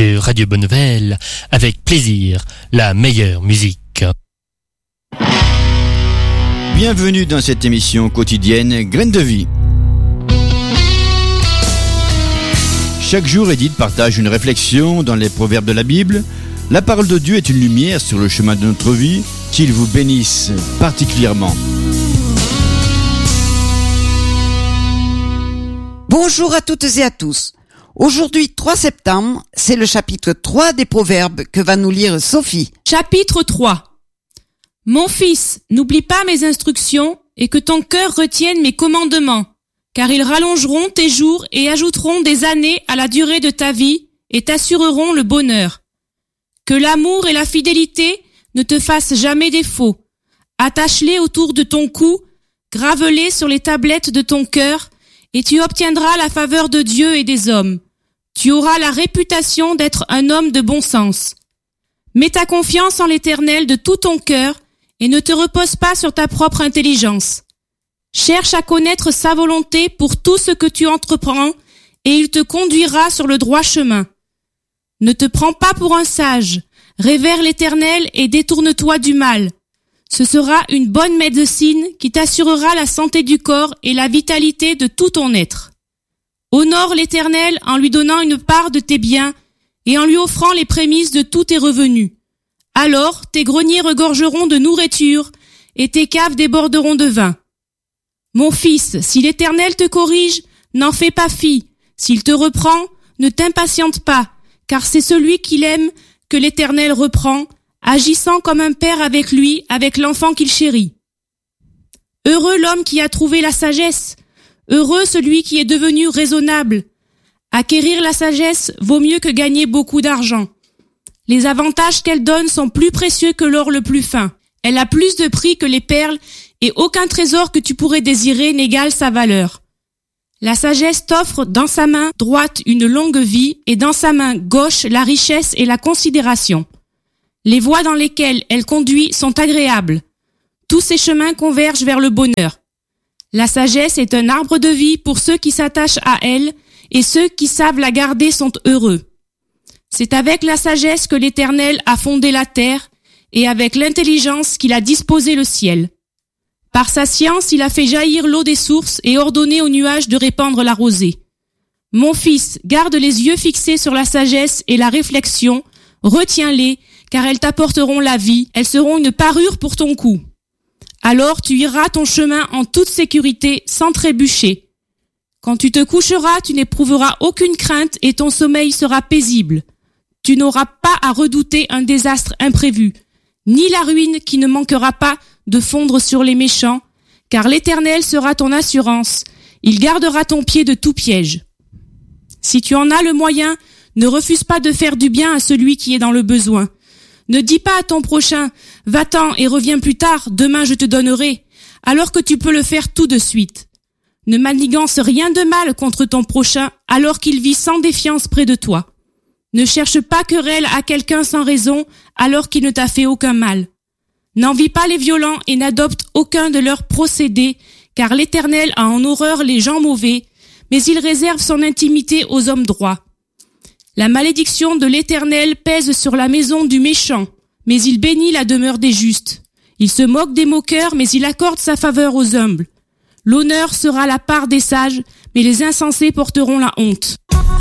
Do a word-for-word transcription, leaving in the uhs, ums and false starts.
sur Radio Bonne Nouvelle, avec plaisir, la meilleure musique. Bienvenue dans cette émission quotidienne Graines de vie. Chaque jour, Edith partage une réflexion dans les proverbes de la Bible. La parole de Dieu est une lumière sur le chemin de notre vie. Qu'il vous bénisse particulièrement. Bonjour à toutes et à tous. Aujourd'hui, trois septembre, c'est le chapitre trois des Proverbes que va nous lire Sophie. Chapitre trois. Mon fils, n'oublie pas mes instructions et que ton cœur retienne mes commandements, car ils rallongeront tes jours et ajouteront des années à la durée de ta vie et t'assureront le bonheur. Que l'amour et la fidélité ne te fassent jamais défaut. Attache-les autour de ton cou, grave-les sur les tablettes de ton cœur, et tu obtiendras la faveur de Dieu et des hommes. Tu auras la réputation d'être un homme de bon sens. Mets ta confiance en l'Éternel de tout ton cœur et ne te repose pas sur ta propre intelligence. Cherche à connaître sa volonté pour tout ce que tu entreprends et il te conduira sur le droit chemin. Ne te prends pas pour un sage. Révère l'Éternel et détourne-toi du mal. Ce sera une bonne médecine qui t'assurera la santé du corps et la vitalité de tout ton être. Honore l'Éternel en lui donnant une part de tes biens et en lui offrant les prémices de tous tes revenus. Alors tes greniers regorgeront de nourriture et tes caves déborderont de vin. Mon fils, si l'Éternel te corrige, n'en fais pas fi. S'il te reprend, ne t'impatiente pas, car c'est celui qu'il aime que l'Éternel reprend, agissant comme un père avec lui, avec l'enfant qu'il chérit. Heureux l'homme qui a trouvé la sagesse, heureux celui qui est devenu raisonnable. Acquérir la sagesse vaut mieux que gagner beaucoup d'argent. Les avantages qu'elle donne sont plus précieux que l'or le plus fin. Elle a plus de prix que les perles, et aucun trésor que tu pourrais désirer n'égale sa valeur. La sagesse t'offre dans sa main droite une longue vie, et dans sa main gauche la richesse et la considération. Les voies dans lesquelles elle conduit sont agréables. Tous ses chemins convergent vers le bonheur. La sagesse est un arbre de vie pour ceux qui s'attachent à elle, et ceux qui savent la garder sont heureux. C'est avec la sagesse que l'Éternel a fondé la terre, et avec l'intelligence qu'il a disposé le ciel. Par sa science, il a fait jaillir l'eau des sources et ordonné aux nuages de répandre la rosée. Mon fils, garde les yeux fixés sur la sagesse et la réflexion, retiens-les, car elles t'apporteront la vie, elles seront une parure pour ton cou. Alors tu iras ton chemin en toute sécurité, sans trébucher. Quand tu te coucheras, tu n'éprouveras aucune crainte et ton sommeil sera paisible. Tu n'auras pas à redouter un désastre imprévu, ni la ruine qui ne manquera pas de fondre sur les méchants, car l'Éternel sera ton assurance, il gardera ton pied de tout piège. Si tu en as le moyen, ne refuse pas de faire du bien à celui qui est dans le besoin. Ne dis pas à ton prochain, va-t'en et reviens plus tard, demain je te donnerai, alors que tu peux le faire tout de suite. Ne manigance rien de mal contre ton prochain, alors qu'il vit sans défiance près de toi. Ne cherche pas querelle à quelqu'un sans raison, alors qu'il ne t'a fait aucun mal. N'envie pas les violents et n'adopte aucun de leurs procédés, car l'Éternel a en horreur les gens mauvais, mais il réserve son intimité aux hommes droits. La malédiction de l'Éternel pèse sur la maison du méchant, mais il bénit la demeure des justes. Il se moque des moqueurs, mais il accorde sa faveur aux humbles. L'honneur sera la part des sages, mais les insensés porteront la honte.